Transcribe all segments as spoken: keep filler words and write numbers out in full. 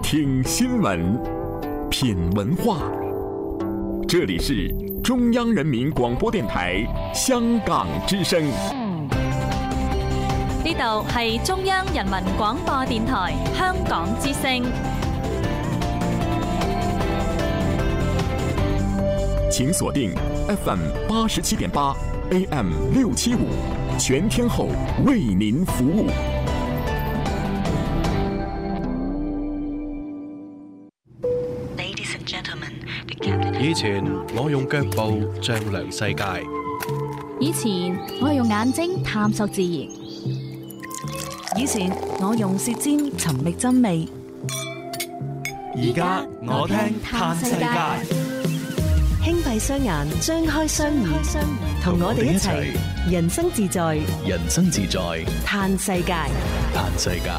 听新闻，品文化。这里是中央人民廣播電台香港之聲。 呢度係中央人民廣播電台香港之聲。 請鎖定 F M 八十七點八 A M 六七五，全天候為您服務。 以前我用腳步丈量世界， 以前我係用眼睛探索自然， 以前我用舌尖尋覓真味， 而家我聽嘆世界。 輕閉雙眼，張開雙耳，同我哋一齊人生自在， 人生自在， 嘆世界， 嘆世界。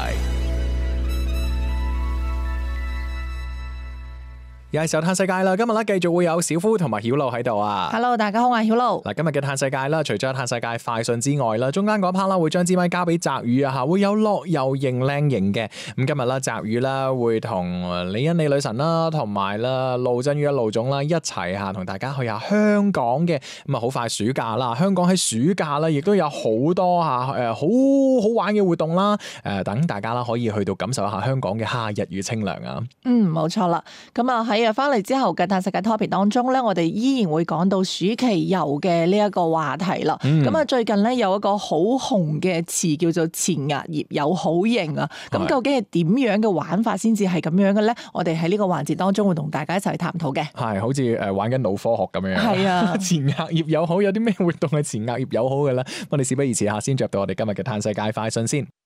又係時候嘆世界啦！今日咧繼續會有小夫同埋曉露喺度啊 ！Hello， 大家好，我係曉露。 嗱，今日嘅嘆世界啦，除咗嘆世界快訊之外啦，中間嗰 part 啦會將支咪交俾澤宇啊吓，會有樂遊型靚型嘅。咁今日啦，澤宇啦會同李欣李女神啦，同埋啦盧振宇盧總啦一齊吓，同大家去下香港嘅。咁啊，好快暑假啦，香港喺暑假啦，亦都有好多吓誒好好玩嘅活動啦。誒，等大家啦可以去到感受一下香港嘅夏日與清涼啊！ 嗯，冇錯啦。咁啊喺翻嚟之後嘅嘆世界 topic 當中咧，我哋依然會講到暑期遊嘅呢一個話題啦。咁啊、嗯，最近咧有一個好紅嘅詞叫做前額葉有好型啊。咁究竟係點樣嘅玩法先至係咁樣嘅咧？我哋喺呢個環節當中會同大家一齊去探討嘅。係好似誒玩緊腦科學咁樣。 係啊， 前額葉友好有啲咩活動係前額葉友好嘅咧？我哋事不宜遲下，先着到我哋今日嘅嘆世界快訊先。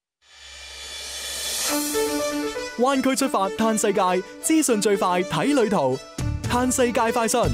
灣區出發嘆世界，資訊最快睇旅途，嘆世界快訊。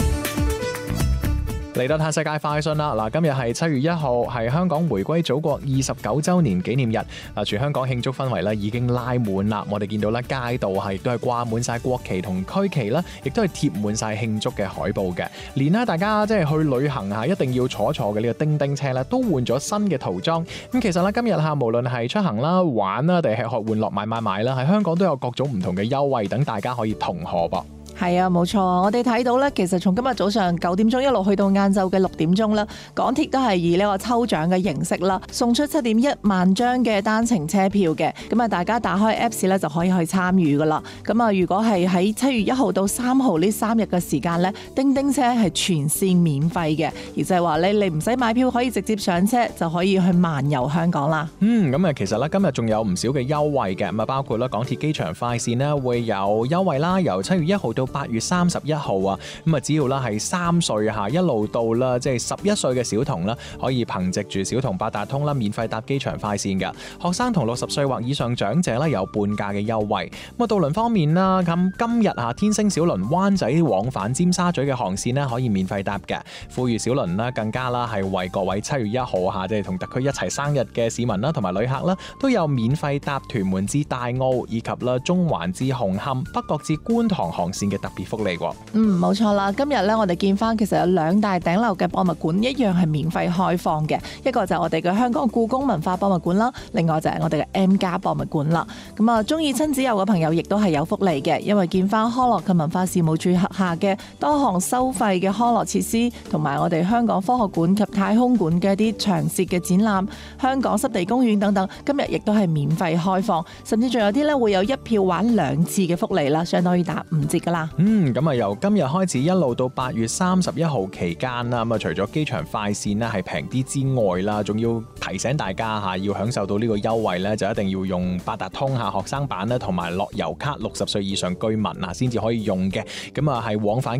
嚟到嘆世界快訊啦！嗱，今日係七月一號，係香港回歸祖國二十九週年紀念日。嗱，全香港慶祝氛圍咧已經拉滿啦。我哋見到咧街道係亦都係掛滿晒國旗同區旗啦，亦都係貼滿晒慶祝嘅海報嘅。連啦，大家即係去旅行嚇一定要坐坐嘅呢個叮叮車咧，都換咗新嘅塗裝。咁其實咧今日嚇無論係出行啦、玩啦，定係吃喝玩樂買買買啦，喺香港都有各種唔同嘅優惠，等大家可以同賀噃。 係啊，冇錯，我哋睇到咧，其實從今日早上九點鐘一路去到晏晝嘅六點鐘啦，港鐵都係以呢個抽獎嘅形式啦，送出七點一萬張嘅單程車票嘅。咁啊，大家打開 Apps 咧就可以去參與噶啦。咁啊，如果係喺七月一號到三號呢三日嘅時間咧，叮叮車係全線免費嘅，而就係話咧，你唔使買票，可以直接上車就可以去漫遊香港啦。 嗯，咁啊，其實咧今日仲有唔少嘅優惠嘅，咁啊包括咧港鐵機場快線咧會有優惠啦，由七月一號到八月三十一號啊，咁啊只要啦係三歲吓一路到啦，即係十一歲嘅小童啦，可以憑藉住小童八達通啦，免費搭機場快線嘅。學生同六十歲或以上長者啦有半價嘅優惠。咁啊渡輪方面啦，咁今日啊天星小輪灣仔往返尖沙咀嘅航線咧可以免費搭嘅。富裕小輪啦更加啦係為各位七月一號吓即係同特區一齊生日嘅市民啦同埋旅客啦都有免費搭屯門至大澳以及啦中環至紅磡、北角至觀塘航線嘅特別福利。 嗯，冇錯啦。今日咧，我哋見翻其實有兩大頂樓嘅博物館一樣係免費開放嘅，一個就係我哋嘅香港故宮文化博物館啦，另外就係我哋嘅 M+ 博物館啦。咁啊，中意親子遊嘅朋友亦都係有福利嘅，因為見翻康樂及文化事務處轄下嘅多項收費嘅康樂設施，同埋我哋香港科學館及太空館嘅一啲長設嘅展覽，香港濕地公園等等，今日亦都係免費開放，甚至仲有啲咧會有一票玩兩次嘅福利啦，相當於打五折噶啦。 嗯，咁啊由今日開始一路到八月三十一號期間啦，咁啊除咗機場快線咧係平啲之外啦，仲要提醒大家吓，要享受到呢個優惠咧，就一定要用八達通吓學生版咧，同埋樂悠卡六十歲以上居民啊，先至可以用嘅。咁啊係往返